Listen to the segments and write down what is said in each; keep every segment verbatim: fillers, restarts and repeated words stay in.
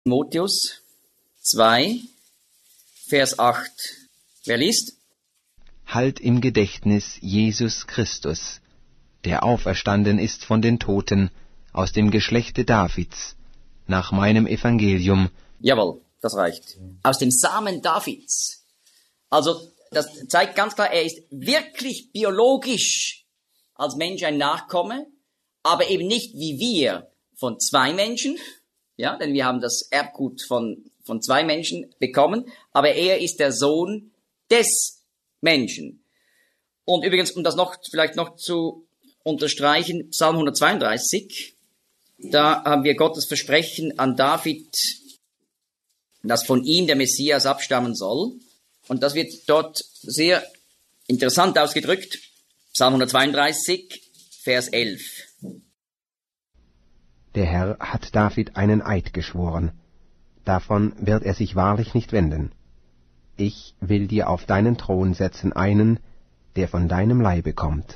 Timotheus zwei, Vers acht. Wer liest? Halt im Gedächtnis Jesus Christus, der auferstanden ist von den Toten, aus dem Geschlechte Davids, nach meinem Evangelium. Jawohl, das reicht. Aus dem Samen Davids. Also, das zeigt ganz klar, er ist wirklich biologisch als Mensch ein Nachkomme, aber eben nicht wie wir von zwei Menschen, ja, denn wir haben das Erbgut von, von zwei Menschen bekommen, aber er ist der Sohn des Menschen. Und übrigens, um das noch, vielleicht noch zu unterstreichen, Psalm hundertzweiunddreißig, da haben wir Gottes Versprechen an David, dass von ihm der Messias abstammen soll. Und das wird dort sehr interessant ausgedrückt. Psalm hundertzweiunddreißig, Vers elf. Der Herr hat David einen Eid geschworen. Davon wird er sich wahrlich nicht wenden. Ich will dir auf deinen Thron setzen einen, der von deinem Leibe kommt.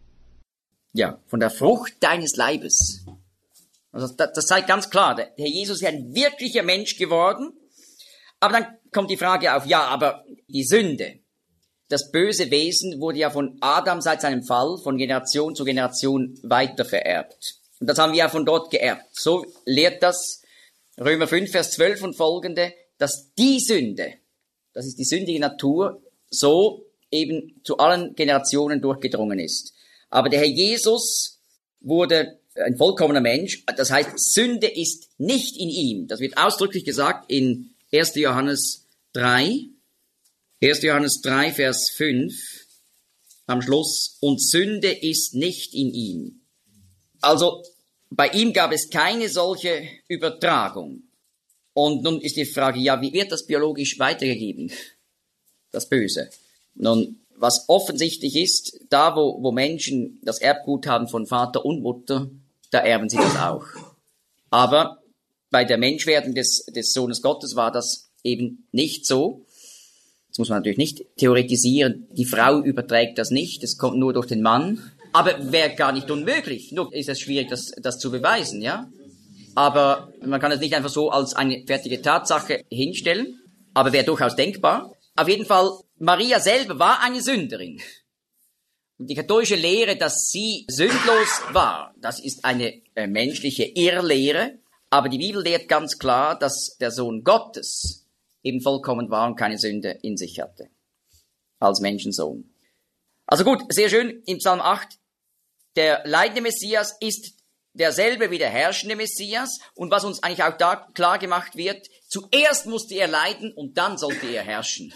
Ja, von der Frucht deines Leibes. Also das, das zeigt ganz klar, der Herr Jesus ist ein wirklicher Mensch geworden. Aber dann kommt die Frage auf, ja, aber die Sünde, das böse Wesen wurde ja von Adam seit seinem Fall von Generation zu Generation weiter vererbt. Und das haben wir ja von dort geerbt. So lehrt das Römer fünf, Vers zwölf und folgende, dass die Sünde, das ist die sündige Natur, so eben zu allen Generationen durchgedrungen ist. Aber der Herr Jesus wurde ein vollkommener Mensch, das heißt, Sünde ist nicht in ihm. Das wird ausdrücklich gesagt in erster Johannes drei, erster Johannes drei, Vers fünf, am Schluss, und Sünde ist nicht in ihm. Also, bei ihm gab es keine solche Übertragung. Und nun ist die Frage, ja, wie wird das biologisch weitergegeben? Das Böse. Nun, was offensichtlich ist, da wo, wo Menschen das Erbgut haben von Vater und Mutter, da erben sie das auch. Aber bei der Menschwerdung des, des Sohnes Gottes war das eben nicht so. Das muss man natürlich nicht theoretisieren. Die Frau überträgt das nicht, es kommt nur durch den Mann. Aber wäre gar nicht unmöglich. Nur ist es schwierig, das, das zu beweisen, ja. Aber man kann es nicht einfach so als eine fertige Tatsache hinstellen. Aber wäre durchaus denkbar. Auf jeden Fall, Maria selber war eine Sünderin. Und die katholische Lehre, dass sie sündlos war, das ist eine äh, menschliche Irrlehre. Aber die Bibel lehrt ganz klar, dass der Sohn Gottes eben vollkommen war und keine Sünde in sich hatte. Als Menschensohn. Also gut, sehr schön, im Psalm acht, der leidende Messias ist derselbe wie der herrschende Messias. Und was uns eigentlich auch da klar gemacht wird, zuerst musste er leiden und dann sollte er herrschen.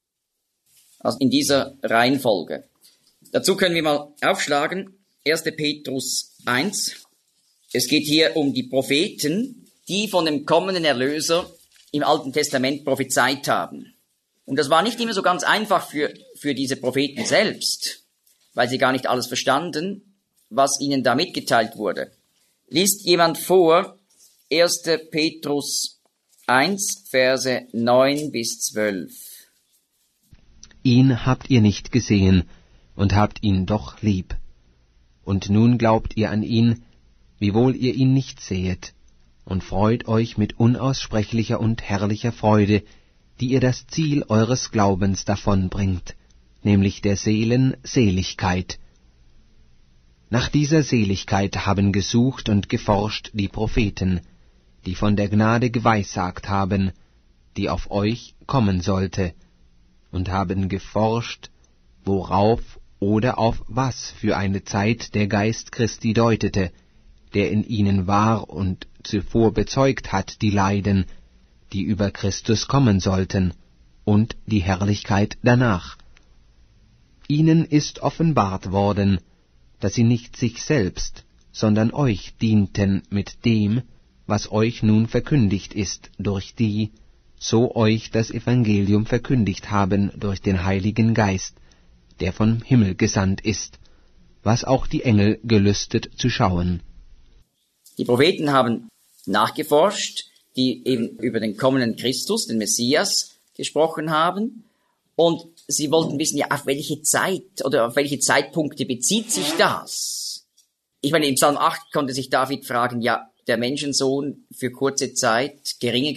Also in dieser Reihenfolge. Dazu können wir mal aufschlagen, erster Petrus eins. Es geht hier um die Propheten, die von dem kommenden Erlöser im Alten Testament prophezeit haben. Und das war nicht immer so ganz einfach für, für diese Propheten selbst, weil sie gar nicht alles verstanden, was ihnen da mitgeteilt wurde. Liest jemand vor, erster Petrus eins, Verse neun bis zwölf. Ihn habt ihr nicht gesehen und habt ihn doch lieb. Und nun glaubt ihr an ihn, wiewohl ihr ihn nicht sehet, und freut euch mit unaussprechlicher und herrlicher Freude, die ihr das Ziel eures Glaubens davonbringt, nämlich der Seelen Seligkeit. Nach dieser Seligkeit haben gesucht und geforscht die Propheten, die von der Gnade geweissagt haben, die auf euch kommen sollte, und haben geforscht, worauf oder auf was für eine Zeit der Geist Christi deutete, der in ihnen war und zuvor bezeugt hat die Leiden, die über Christus kommen sollten, und die Herrlichkeit danach. Ihnen ist offenbart worden, dass sie nicht sich selbst, sondern euch dienten mit dem, was euch nun verkündigt ist, durch die, so euch das Evangelium verkündigt haben durch den Heiligen Geist, der vom Himmel gesandt ist, was auch die Engel gelüstet zu schauen. Die Propheten haben nachgeforscht, die eben über den kommenden Christus, den Messias, gesprochen haben. Und sie wollten wissen, ja, auf welche Zeit oder auf welche Zeitpunkte bezieht sich das? Ich meine, im Psalm acht konnte sich David fragen, ja, der Menschensohn für kurze Zeit geringe